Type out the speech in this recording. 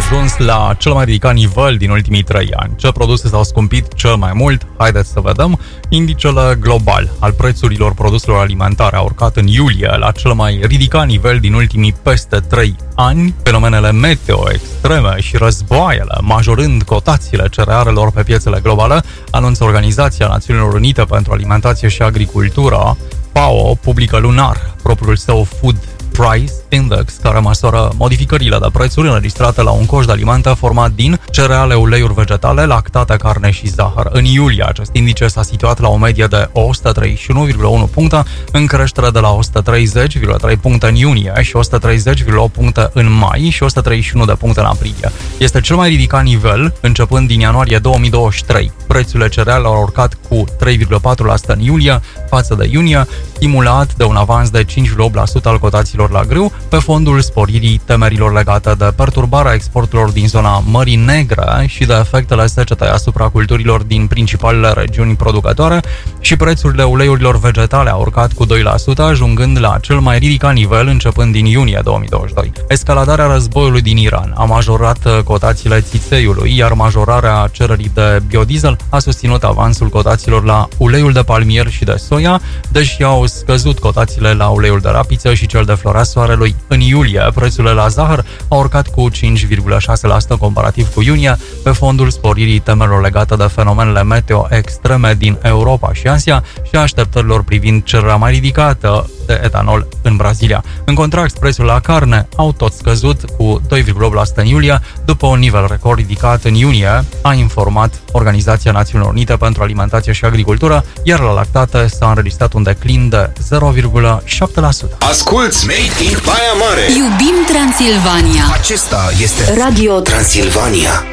ajuns la cel mai ridicat nivel din ultimii 3 ani. Ce produse s-au scumpit cel mai mult? Haideți să vedem. Indicele global al prețurilor produselor alimentare a urcat în iulie la cel mai ridicat nivel din ultimii peste 3 ani. Fenomenele meteo extreme și războaiele majorând cotațiile cerealelor pe piețele globale, anunță Organizația Națiunilor Unite pentru Alimentație și Agricultură. FAO publică lunar propriul său Food Price Index, care măsoară modificările de prețuri înregistrate la un coș de alimente format din cereale, uleiuri vegetale, lactate, carne și zahăr. În iulie, acest indice s-a situat la o medie de 131,1 puncte, în creștere de la 130,3 puncte în iunie și 130,8 puncte în mai și 131 de puncte în aprilie. Este cel mai ridicat nivel începând din ianuarie 2023. Prețurile cerealelor au urcat cu 3,4% în iulie față de iunie, stimulat de un avans de 5,8% al cotațiilor la grâu, pe fondul sporirii temerilor legate de perturbarea exporturilor din zona Mării Negre și de efectele secetei asupra culturilor din principalele regiuni producătoare, și prețurile uleiurilor vegetale au urcat cu 2%, ajungând la cel mai ridicat nivel începând din iunie 2022. Escaladarea războiului din Iran a majorat cotațiile țițeiului, iar majorarea cererii de biodiesel a susținut avansul cotațiilor la uleiul de palmier și de soia, deși au scăzut cotațiile la uleiul de rapiță și cel de floarea soarelui. În iulie, prețurile la zahăr au urcat cu 5,6% comparativ cu iunie, pe fondul sporirii temelor legate de fenomenele meteo extreme din Europa și Asia și așteptărilor privind cererea mai ridicată de etanol în Brazilia. În contrast, prețurile la carne au tot scăzut cu 2,8% în iulie, după un nivel record ridicat în iunie, a informat Organizația Națiunilor Unite pentru Alimentație și Agricultură, iar la lactate s-a înregistrat un declin de 0,7%. Asculți Made in Baia Mare! Iubim Transilvania! Acesta este Radio Transilvania.